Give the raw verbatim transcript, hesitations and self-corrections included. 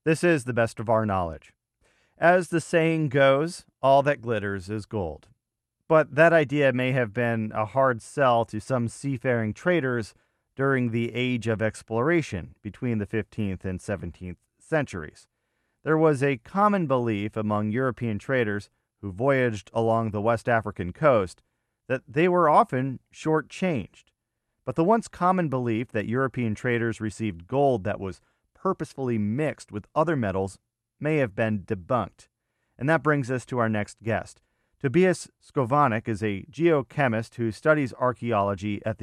This is the best of our knowledge. As the saying goes, all that glitters is gold. But that idea may have been a hard sell to some seafaring traders during the age of exploration between the fifteenth and seventeenth centuries. There was a common belief among European traders who voyaged along the West African coast that they were often shortchanged. But the once common belief that European traders received gold that was purposefully mixed with other metals may have been debunked. And that brings us to our next guest. Tobias Skovanec is a geochemist who studies archaeology at the